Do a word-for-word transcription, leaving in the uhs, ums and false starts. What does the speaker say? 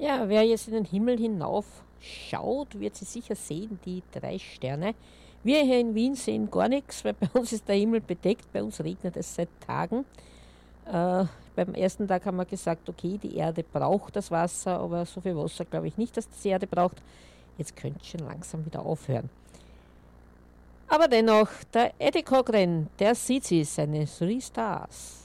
Ja, wer jetzt in den Himmel hinauf schaut, wird sie sicher sehen, die drei Sterne. Wir hier in Wien sehen gar nichts, weil bei uns ist der Himmel bedeckt, bei uns regnet es seit Tagen. Äh, Beim ersten Tag haben wir gesagt, okay, die Erde braucht das Wasser, aber so viel Wasser glaube ich nicht, dass die Erde braucht. Jetzt könnte es schon langsam wieder aufhören. Aber dennoch, der Eddie Cochran, der sieht sie, seine Three Stars.